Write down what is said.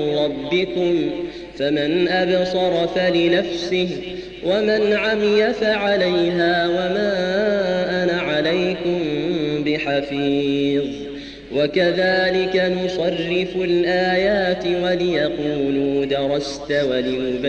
ربكم فمن أبصر فلنفسه ومن عمي فعليها وما أنا عليكم بحفيظ وكذلك نصرف الآيات وليقولوا درست